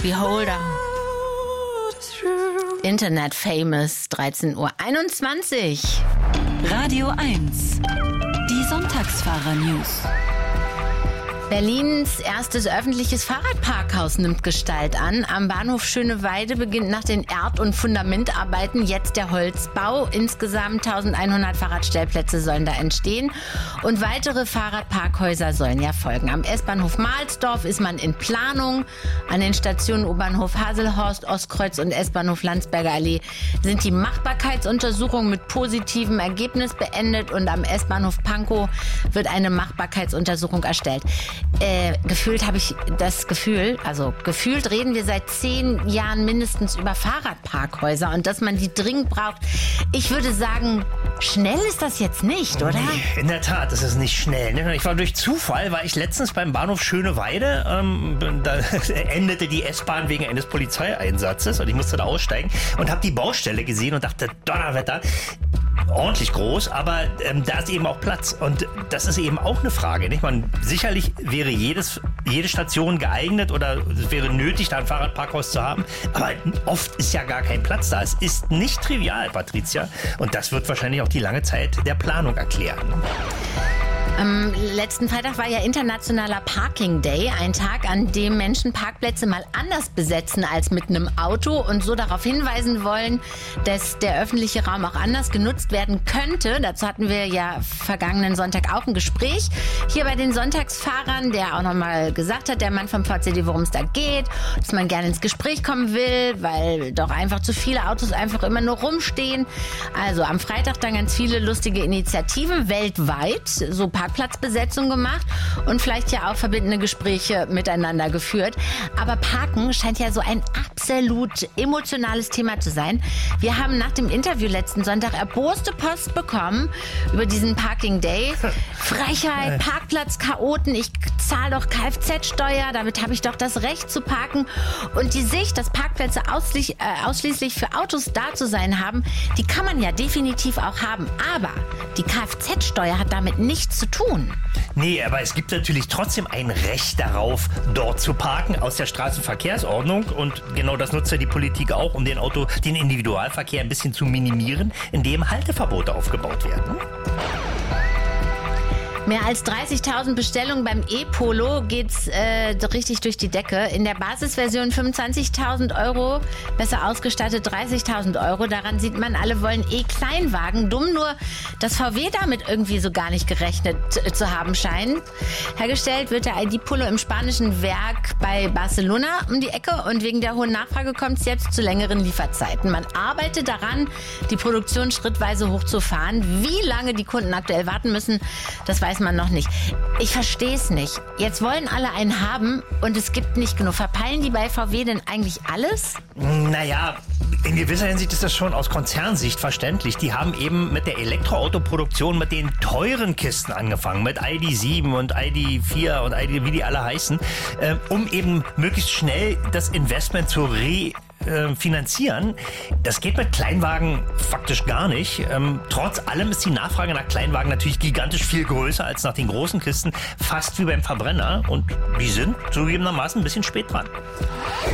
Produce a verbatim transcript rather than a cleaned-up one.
Beholder. Internet famous, dreizehn Uhr einundzwanzig. Radio eins. Die Sonntagsfahrer-News. Berlins erstes öffentliches Fahrradparkhaus nimmt Gestalt an. Am Bahnhof Schöneweide beginnt nach den Erd- und Fundamentarbeiten jetzt der Holzbau. Insgesamt eintausendeinhundert Fahrradstellplätze sollen da entstehen und weitere Fahrradparkhäuser sollen ja folgen. Am S-Bahnhof Mahlsdorf ist man in Planung. An den Stationen U-Bahnhof Haselhorst, Ostkreuz und S-Bahnhof Landsberger Allee sind die Machbarkeitsuntersuchungen mit positivem Ergebnis beendet und am S-Bahnhof Pankow wird eine Machbarkeitsuntersuchung erstellt. Äh, gefühlt habe ich das Gefühl, also gefühlt reden wir seit zehn Jahren mindestens über Fahrradparkhäuser und dass man die dringend braucht. Ich würde sagen, schnell ist das jetzt nicht, oder? Nee, in der Tat ist es nicht schnell. Ne? Ich war durch Zufall, war ich letztens beim Bahnhof Schöneweide. Ähm, da endete die S-Bahn wegen eines Polizeieinsatzes und ich musste da aussteigen und habe die Baustelle gesehen und dachte, Donnerwetter, ordentlich groß, aber ähm, da ist eben auch Platz. Und das ist eben auch eine Frage. Nicht? Man, sicherlich wäre jedes, jede Station geeignet oder es wäre nötig, da ein Fahrradparkhaus zu haben. Aber oft ist ja gar kein Platz da. Es ist nicht trivial, Patricia. Und das wird wahrscheinlich auch die lange Zeit der Planung erklären. Am letzten Freitag war ja Internationaler Parking Day, ein Tag, an dem Menschen Parkplätze mal anders besetzen als mit einem Auto und so darauf hinweisen wollen, dass der öffentliche Raum auch anders genutzt werden könnte. Dazu hatten wir ja vergangenen Sonntag auch ein Gespräch hier bei den Sonntagsfahrern, der auch nochmal gesagt hat, der Mann vom V C D, worum es da geht, dass man gerne ins Gespräch kommen will, weil doch einfach zu viele Autos einfach immer nur rumstehen. Also am Freitag dann ganz viele lustige Initiativen weltweit, so Parkplatzbesetzung gemacht und vielleicht ja auch verbindende Gespräche miteinander geführt. Aber Parken scheint ja so ein absolut emotionales Thema zu sein. Wir haben nach dem Interview letzten Sonntag erboste Post bekommen über diesen Parking Day. Frechheit, Parkplatzchaoten, ich zahle doch Kfz-Steuer, damit habe ich doch das Recht zu parken. Und die Sicht, dass Parkplätze ausschließlich, äh, ausschließlich für Autos da zu sein haben, die kann man ja definitiv auch haben. Aber die Kfz-Steuer hat damit nichts zu tun. Nee, aber es gibt natürlich trotzdem ein Recht darauf, dort zu parken aus der Straßenverkehrsordnung. Und genau das nutzt ja die Politik auch, um den Auto, den Individualverkehr ein bisschen zu minimieren, indem Halteverbote aufgebaut werden. Mehr als dreißigtausend Bestellungen beim E-Polo geht's äh, richtig durch die Decke. In der Basisversion fünfundzwanzigtausend Euro, besser ausgestattet dreißigtausend Euro. Daran sieht man, alle wollen E-Kleinwagen. Dumm nur, dass V W damit irgendwie so gar nicht gerechnet äh, zu haben scheint. Hergestellt wird der I D-Polo im spanischen Werk bei Barcelona um die Ecke und wegen der hohen Nachfrage kommt es jetzt zu längeren Lieferzeiten. Man arbeitet daran, die Produktion schrittweise hochzufahren. Wie lange die Kunden aktuell warten müssen, das weiß man noch nicht. Ich verstehe es nicht. Jetzt wollen alle einen haben und es gibt nicht genug. Verpeilen die bei V W denn eigentlich alles? Naja, in gewisser Hinsicht ist das schon aus Konzernsicht verständlich. Die haben eben mit der Elektroautoproduktion mit den teuren Kisten angefangen, mit I D sieben und I D vier und I D, wie die alle heißen, äh, um eben möglichst schnell das Investment zu re finanzieren. Das geht mit Kleinwagen faktisch gar nicht. Ähm, trotz allem ist die Nachfrage nach Kleinwagen natürlich gigantisch viel größer als nach den großen Kisten, fast wie beim Verbrenner. Und die sind zugegebenermaßen ein bisschen spät dran.